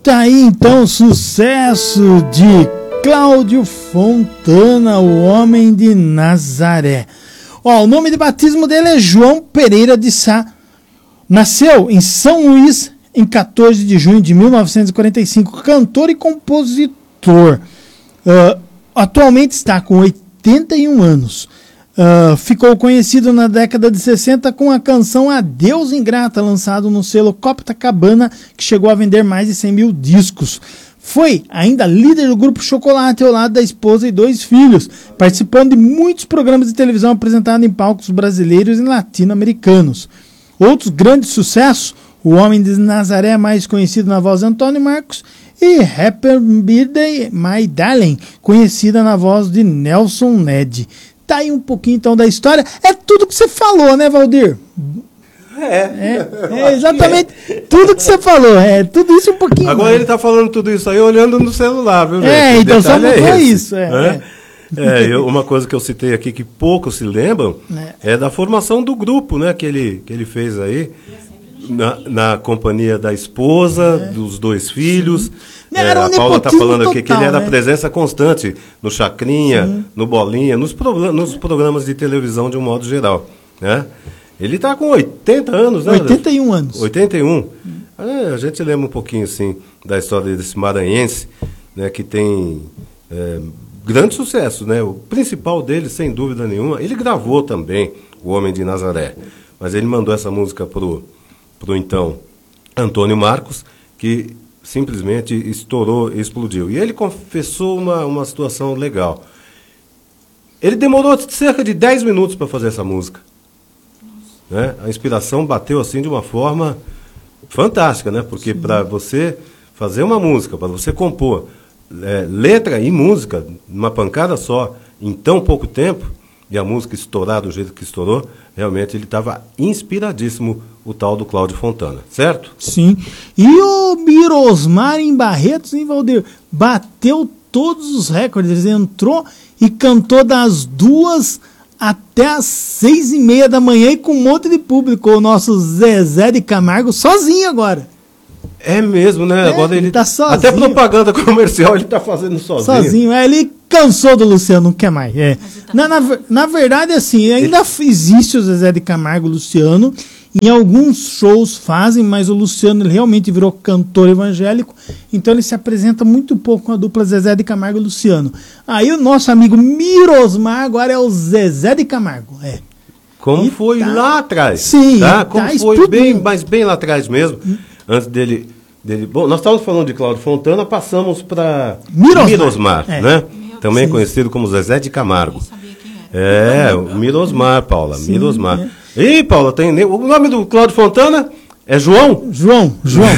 Tá aí então, sucesso de Cláudio Fontana, o Homem de Nazaré. Ó, o nome de batismo dele é João Pereira de Sá. Nasceu em São Luís em 14 de junho de 1945. Cantor e compositor. Atualmente está com 81 anos. Ficou conhecido na década de 60 com a canção Adeus Ingrata, lançado no selo Copacabana, que chegou a vender mais de 100 mil discos. Foi ainda líder do grupo Chocolate ao lado da esposa e 2 filhos, participando de muitos programas de televisão apresentados em palcos brasileiros e latino-americanos. Outros grandes sucessos: O Homem de Nazaré, mais conhecido na voz de Antônio Marcos, e Happy Birthday My Darling, conhecida na voz de Nelson Ned. Tá aí um pouquinho então da história. É tudo que você falou, né, Valdir? É exatamente tudo que você falou. É tudo isso um pouquinho. Agora mais. Ele tá falando tudo isso aí olhando no celular, viu, gente? Então só mudou isso. Uma coisa que eu citei aqui que poucos se lembram é da formação do grupo, né, que ele fez aí. Na companhia da esposa, dos 2 filhos. A Paula está falando aqui que ele era presença constante no Chacrinha, no Bolinha, nos programas de televisão de um modo geral. Né? Ele está com 80 anos, né? 81 anos. 81. A gente lembra um pouquinho assim, da história desse maranhense, né, que tem grande sucesso. Né? O principal dele, sem dúvida nenhuma, ele gravou também O Homem de Nazaré. Mas ele mandou essa música pro então Antônio Marcos, que simplesmente estourou e explodiu. E ele confessou uma situação legal. Ele demorou cerca de 10 minutos para fazer essa música. Né? A inspiração bateu assim de uma forma fantástica, né? Porque para você fazer uma música, para você compor letra e música numa pancada só, em tão pouco tempo, e a música estourar do jeito que estourou, realmente ele estava inspiradíssimo, o tal do Cláudio Fontana, certo? Sim. E o Mirosmar em Barretos, hein, Valdir? Bateu todos os recordes. Ele entrou e cantou das 2 até as 6h30 da manhã e com um monte de público. O nosso Zezé de Camargo sozinho agora. É mesmo, né? Agora ele tá sozinho. Até propaganda comercial ele tá fazendo sozinho. Sozinho. Ele cansou do Luciano, não quer mais. Na verdade, assim, ainda existe o Zezé de Camargo e o Luciano. Em alguns shows fazem, mas o Luciano ele realmente virou cantor evangélico, então ele se apresenta muito pouco com a dupla Zezé de Camargo e Luciano. Aí o nosso amigo Mirosmar agora é o Zezé de Camargo. Como foi lá atrás. Sim, tá? Como foi bem lá atrás mesmo. Antes dele. Bom, nós estávamos falando de Cláudio Fontana, passamos para Mirosmar, né? Também conhecido como Zezé de Camargo. O Mirosmar, Paula. Sim, Mirosmar. Ih, Paula, o nome do Cláudio Fontana é João? João.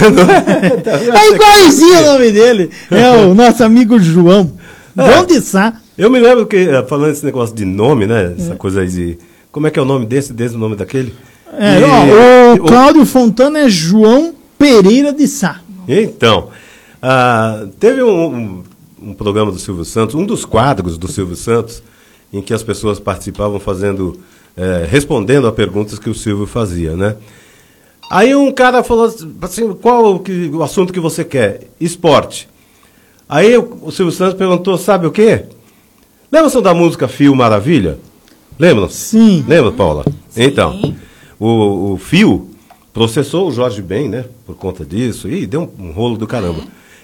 É igualzinho o nome dele. É o nosso amigo João. João de Sá. Eu me lembro que, falando esse negócio de nome, né? Essa coisa aí de... Como é que é o nome desse o nome daquele? O Cláudio Fontana é João Pereira de Sá. Então, teve um programa do Silvio Santos, um dos quadros do Silvio Santos, em que as pessoas participavam respondendo a perguntas que o Silvio fazia, né? Aí um cara falou assim, qual o assunto que você quer? Esporte. Aí o Silvio Santos perguntou, sabe o quê? Lembram da música Fio Maravilha? Lembram? Sim. Lembra, Paula? Sim. Então, o Fio processou o Jorge Ben, né? Por conta disso, e deu um rolo do caramba.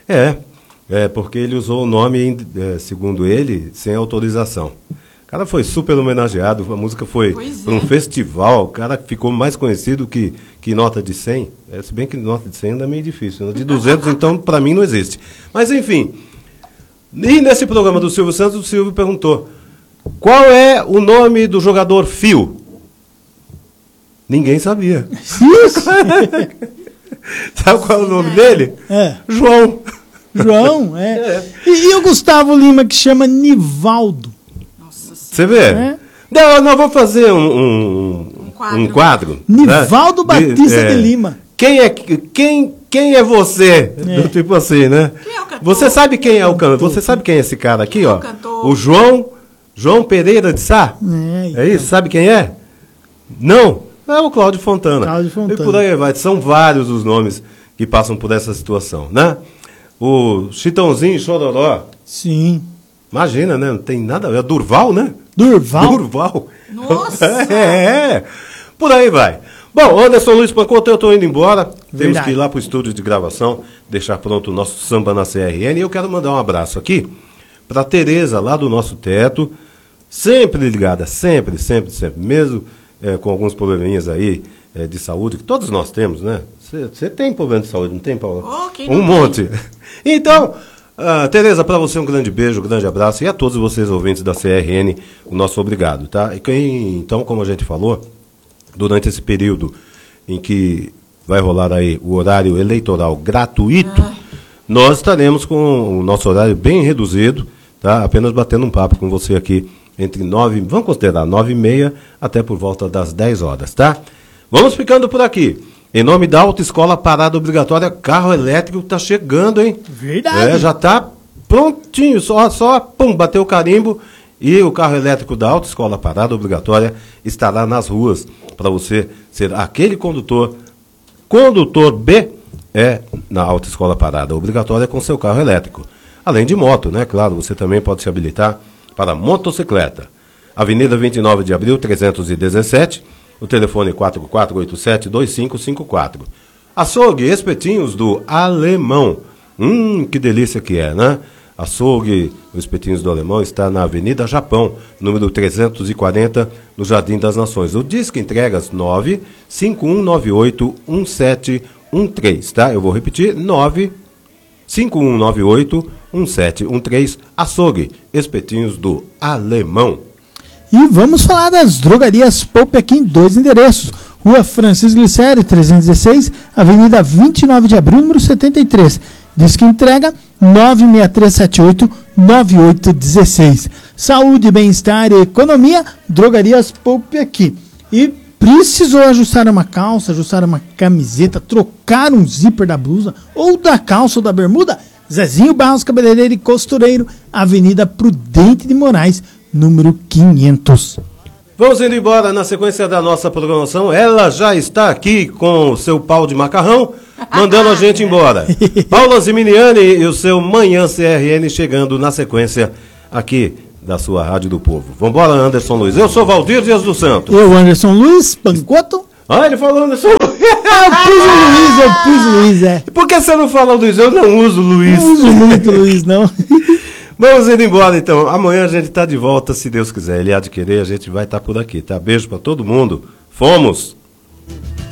Porque ele usou o nome, segundo ele, sem autorização. O cara foi super homenageado, a música foi para um festival, o cara ficou mais conhecido que nota de 100. Se bem que nota de 100 ainda é meio difícil. De 200, então, para mim, não existe. Mas, enfim. E nesse programa do Silvio Santos, o Silvio perguntou, qual é o nome do jogador Fio? Ninguém sabia. Sabe qual é o nome dele? João. E o Gustavo Lima, que chama Nivaldo. Você vê? Nós vamos fazer um quadro. Nivaldo Batista de Lima. Quem é você? Tipo assim, né? Quem é o cantor? Você sabe quem é o cantor? Você sabe quem é esse cara aqui, ó? O João Pereira de Sá? É isso? Sabe quem é? Não. É o Cláudio Fontana. E por aí vai. São vários os nomes que passam por essa situação, né? o Chitãozinho e Chororó. Sim. Imagina, né? Não tem nada a ver. Durval, né? Durval? Nossa! É. Por aí vai. Bom, Anderson Luiz Pancoto, eu estou indo embora. Verdade. Temos que ir lá para o estúdio de gravação, deixar pronto o nosso samba na CRN. E eu quero mandar um abraço aqui para a Tereza, lá do nosso teto. Sempre ligada, sempre. Mesmo com alguns probleminhas aí de saúde, que todos nós temos, né? Você tem problema de saúde, não tem, Paula? Um monte. Então, Tereza, para você um grande beijo, um grande abraço. E a todos vocês ouvintes da CRN, o nosso obrigado, tá? Então, como a gente falou, durante esse período em que vai rolar aí o horário eleitoral gratuito, nós estaremos com o nosso horário bem reduzido, tá? Apenas batendo um papo com você aqui entre 9, vamos considerar 9h30 até por volta das 10 horas, tá? Vamos ficando por aqui. Em nome da Autoescola Parada Obrigatória, carro elétrico tá chegando, hein? Verdade. Já tá prontinho, só pum, bateu o carimbo e o carro elétrico da Autoescola Parada Obrigatória estará nas ruas para você ser aquele condutor B na Autoescola Parada Obrigatória com seu carro elétrico. Além de moto, né? Claro, você também pode se habilitar para motocicleta. Avenida 29 de Abril, 317, o telefone 4487-2554. Açougue Espetinhos do Alemão. Que delícia que é, né? Açougue, os Espetinhos do Alemão, está na Avenida Japão, número 340, no Jardim das Nações. O Disque Entregas 951981713, tá? Eu vou repetir, 951981713, Açougue, Espetinhos do Alemão. E vamos falar das drogarias Poupe aqui em 2 endereços. Rua Francisco Glicério, 316, Avenida 29 de Abril, número 73. Diz que entrega 96378-9816. Saúde, bem-estar e economia, drogarias Poupe aqui. E precisou ajustar uma calça, ajustar uma camiseta, trocar um zíper da blusa ou da calça ou da bermuda? Zezinho Barros, cabeleireiro e costureiro, Avenida Prudente de Moraes, número 500. Vamos indo embora na sequência da nossa programação. Ela já está aqui com o seu pau de macarrão, mandando a gente embora. Paula Ziminiani e o seu Manhã CRN chegando na sequência aqui da sua Rádio do Povo. Vambora, Anderson Luiz. Eu sou Valdir Dias dos Santos. Eu, Anderson Luiz Pancoto. Ele falou Anderson Luiz. Eu pus o Luiz, é. Por que você não fala Luiz? Eu não uso Luiz. Não uso muito Luiz, não. Vamos indo embora, então. Amanhã a gente tá de volta, se Deus quiser. Ele há de querer, a gente vai estar por aqui, tá? Beijo pra todo mundo. Fomos!